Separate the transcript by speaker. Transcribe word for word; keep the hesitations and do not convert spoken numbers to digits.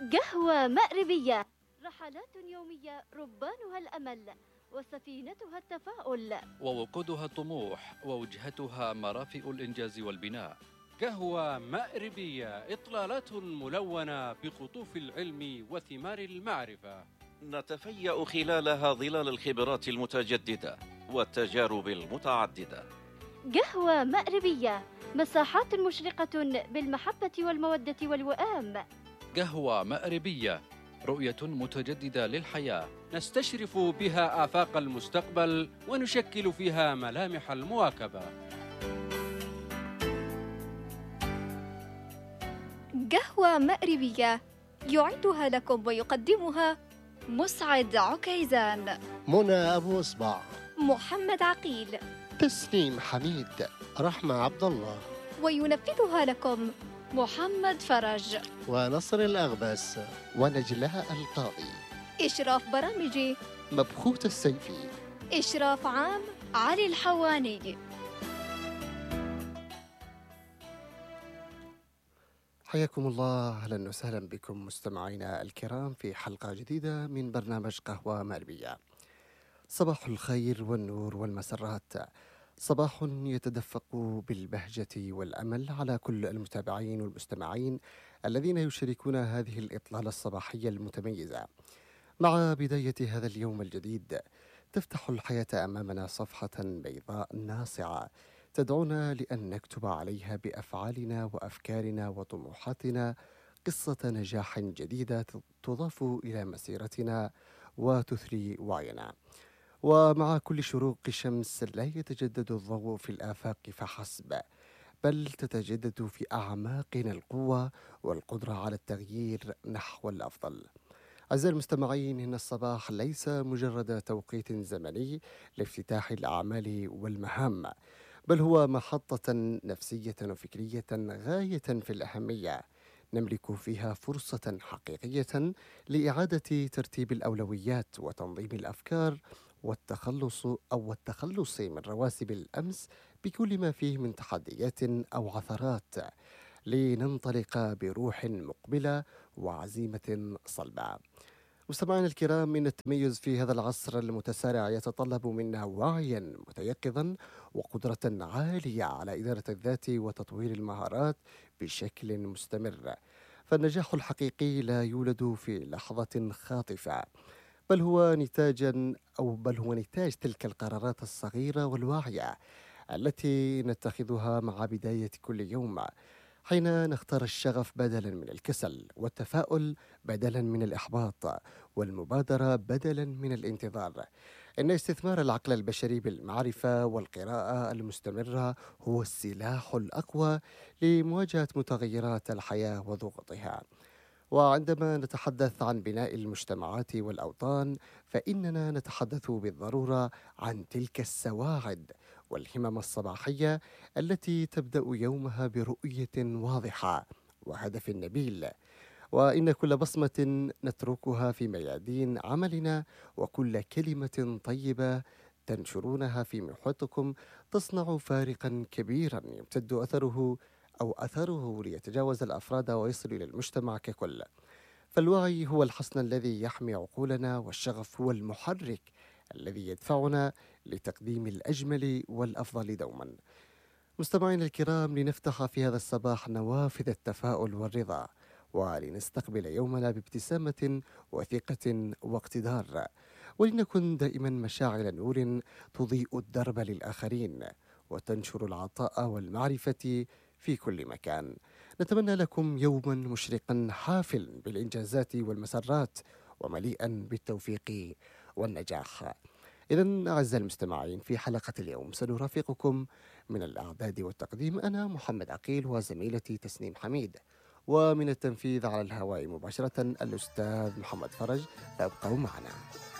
Speaker 1: قهوة مأربية، رحلات يومية ربانها الأمل وسفينتها التفاؤل
Speaker 2: ووقودها الطموح ووجهتها مرافئ الإنجاز والبناء.
Speaker 3: قهوة مأربية، إطلالات ملونة بقطوف العلم وثمار المعرفة،
Speaker 4: نتفيأ خلالها ظلال الخبرات المتجددة والتجارب المتعددة.
Speaker 1: قهوة مأربية، مساحات مشرقة بالمحبة والمودة والوئام.
Speaker 2: قهوة مأربية، رؤية متجددة للحياة،
Speaker 3: نستشرف بها آفاق المستقبل ونشكل فيها ملامح المواكبة.
Speaker 5: قهوة مأربية يعدها لكم ويقدمها مسعد عكيزان،
Speaker 6: منى أبو إصبع،
Speaker 5: محمد عقيل،
Speaker 6: تسنيم حميد، رحمة عبد الله،
Speaker 5: وينفذها لكم محمد فرج
Speaker 6: ونصر الأغبس ونجلاء القاضي.
Speaker 5: إشراف برامجي
Speaker 6: مبخوت السيفي.
Speaker 5: إشراف عام علي الحواني.
Speaker 6: حياكم الله، أهلا وسهلا بكم مستمعينا الكرام في حلقة جديدة من برنامج قهوة مأربية. صباح الخير والنور والمسرات، صباح يتدفق بالبهجة والأمل على كل المتابعين والمستمعين الذين يشاركون هذه الإطلالة الصباحية المتميزة. مع بداية هذا اليوم الجديد تفتح الحياة أمامنا صفحة بيضاء ناصعة تدعونا لأن نكتب عليها بأفعالنا وأفكارنا وطموحاتنا قصة نجاح جديدة تضاف إلى مسيرتنا وتثري وعينا. ومع كل شروق الشمس لا يتجدد الضوء في الآفاق فحسب، بل تتجدد في أعماقنا القوة والقدرة على التغيير نحو الأفضل. أعزائي المستمعين، إن الصباح ليس مجرد توقيت زمني لافتتاح الأعمال والمهام، بل هو محطة نفسية وفكرية غاية في الأهمية، نملك فيها فرصة حقيقية لإعادة ترتيب الأولويات وتنظيم الأفكار والتخلص أو التخلص من رواسب الأمس بكل ما فيه من تحديات أو عثرات، لننطلق بروح مقبلة وعزيمة صلبة. مستمعينا الكرام، من التميز في هذا العصر المتسارع يتطلب منا وعيا متيقظا وقدرة عالية على إدارة الذات وتطوير المهارات بشكل مستمر. فالنجاح الحقيقي لا يولد في لحظة خاطفة، بل هو نتاجا أو بل هو نتاج تلك القرارات الصغيرة والواعية التي نتخذها مع بداية كل يوم، حين نختار الشغف بدلا من الكسل، والتفاؤل بدلا من الإحباط، والمبادرة بدلا من الانتظار. إن استثمار العقل البشري بالمعرفة والقراءة المستمرة هو السلاح الأقوى لمواجهة متغيرات الحياة وضغوطها. وعندما نتحدث عن بناء المجتمعات والأوطان، فإننا نتحدث بالضرورة عن تلك السواعد والهمم الصباحية التي تبدأ يومها برؤية واضحة وهدف نبيل. وإن كل بصمة نتركها في ميادين عملنا وكل كلمة طيبة تنشرونها في محيطكم تصنع فارقا كبيرا يمتد أثره أو أثره ليتجاوز الأفراد ويصل إلى المجتمع ككل. فالوعي هو الحصن الذي يحمي عقولنا، والشغف هو المحرك الذي يدفعنا لتقديم الأجمل والأفضل دوما. مستمعينا الكرام، لنفتح في هذا الصباح نوافذ التفاؤل والرضا، ولنستقبل يومنا بابتسامة وثقة واقتدار، ولنكن دائما مشاعل نور تضيء الدرب للآخرين وتنشر العطاء والمعرفة في كل مكان. نتمنى لكم يوما مشرقا حافل بالإنجازات والمسرات ومليئا بالتوفيق والنجاح. إذن أعزائي المستمعين، في حلقة اليوم سنرافقكم من الإعداد والتقديم أنا محمد عقيل وزميلتي تسنيم حميد، ومن التنفيذ على الهواء مباشرة الأستاذ محمد فرج، فابقوا معنا.